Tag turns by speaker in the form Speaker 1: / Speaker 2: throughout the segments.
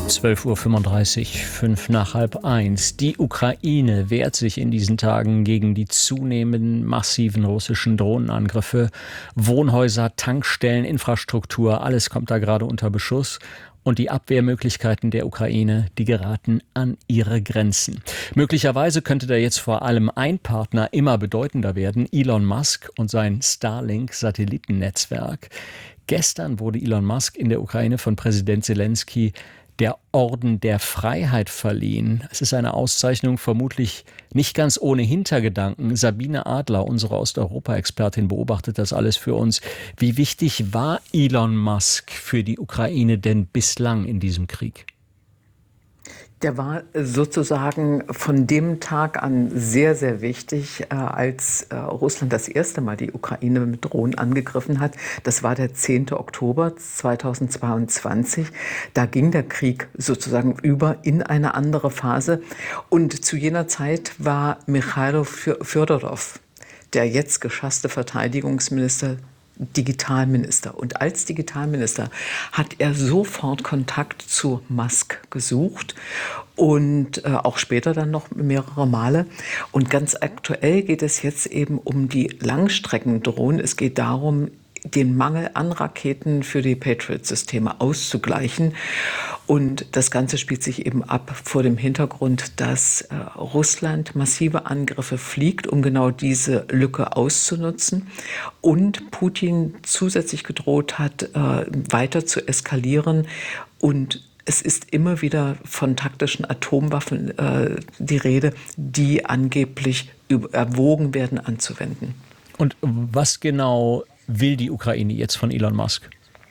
Speaker 1: 12:35 Uhr, 1:05. Die Ukraine wehrt sich in diesen Tagen gegen die zunehmenden massiven russischen Drohnenangriffe. Wohnhäuser, Tankstellen, Infrastruktur, alles kommt da gerade unter Beschuss. Und die Abwehrmöglichkeiten der Ukraine, die geraten an ihre Grenzen. Möglicherweise könnte da jetzt vor allem ein Partner immer bedeutender werden, Elon Musk und sein Starlink-Satellitennetzwerk. Gestern wurde Elon Musk in der Ukraine von Präsident Zelensky der Orden der Freiheit verliehen. Es ist eine Auszeichnung vermutlich nicht ganz ohne Hintergedanken. Sabine Adler, unsere Osteuropa-Expertin, beobachtet das alles für uns. Wie wichtig war Elon Musk für die Ukraine denn bislang in diesem Krieg?
Speaker 2: Der war sozusagen von dem Tag an sehr, sehr wichtig, als Russland das erste Mal die Ukraine mit Drohnen angegriffen hat. Das war der 10. Oktober 2022. Da ging der Krieg sozusagen über in eine andere Phase. Und zu jener Zeit war Michailo Fjodorow, der jetzt geschasste Verteidigungsminister, Digitalminister. Und als Digitalminister hat er sofort Kontakt zu Musk gesucht und auch später dann noch mehrere Male. Und ganz aktuell geht es jetzt eben um die Langstreckendrohnen. Es geht darum, den Mangel an Raketen für die Patriot-Systeme auszugleichen. Und das Ganze spielt sich eben ab vor dem Hintergrund, dass Russland massive Angriffe fliegt, um genau diese Lücke auszunutzen. Und Putin zusätzlich gedroht hat, weiter zu eskalieren. Und es ist immer wieder von taktischen Atomwaffen die Rede, die angeblich erwogen werden anzuwenden.
Speaker 1: Und was genau will die Ukraine jetzt von Elon Musk?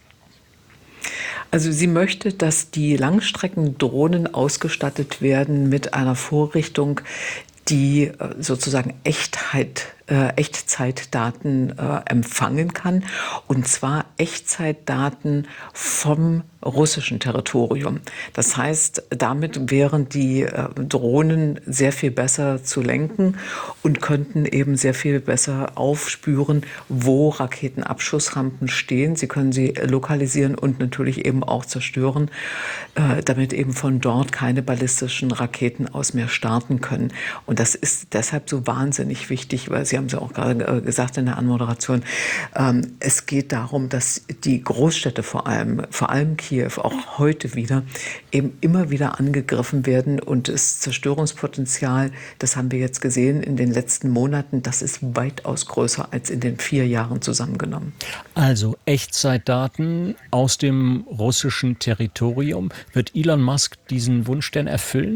Speaker 2: Also sie möchte, dass die Langstreckendrohnen ausgestattet werden mit einer Vorrichtung, die sozusagen Echtzeitdaten empfangen kann, und zwar Echtzeitdaten vom russischen Territorium. Das heißt, damit wären die Drohnen sehr viel besser zu lenken und könnten eben sehr viel besser aufspüren, wo Raketenabschussrampen stehen. Sie können sie lokalisieren und natürlich eben auch zerstören, damit eben von dort keine ballistischen Raketen aus mehr starten können. Und das ist deshalb so wahnsinnig wichtig, weil Sie haben es ja auch gerade gesagt in der Anmoderation, es geht darum, dass die Großstädte vor allem Kiew, auch heute wieder, eben immer wieder angegriffen werden. Und das Zerstörungspotenzial, das haben wir jetzt gesehen in den letzten Monaten, das ist weitaus größer als in den 4 Jahren zusammengenommen.
Speaker 1: Also Echtzeitdaten aus dem russischen Territorium. Wird Elon Musk diesen Wunsch denn erfüllen?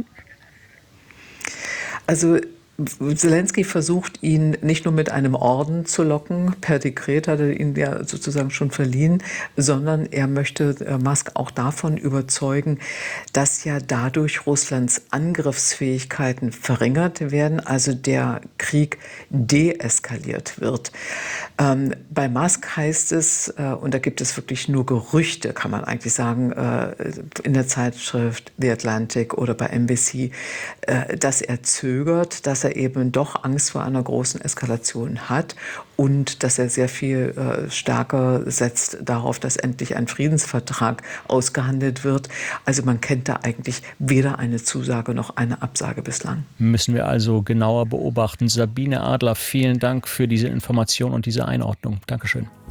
Speaker 2: Also Zelensky versucht, ihn nicht nur mit einem Orden zu locken, per Dekret hat er ihn ja sozusagen schon verliehen, sondern er möchte Musk auch davon überzeugen, dass ja dadurch Russlands Angriffsfähigkeiten verringert werden, also der Krieg deeskaliert wird. Bei Musk heißt es, und da gibt es wirklich nur Gerüchte, kann man eigentlich sagen, in der Zeitschrift The Atlantic oder bei NBC, dass er zögert, dass er eben doch Angst vor einer großen Eskalation hat und dass er sehr viel stärker setzt darauf, dass endlich ein Friedensvertrag ausgehandelt wird. Also man kennt da eigentlich weder eine Zusage noch eine Absage bislang.
Speaker 1: Müssen wir also genauer beobachten. Sabine Adler, vielen Dank für diese Information und diese Einordnung. Dankeschön.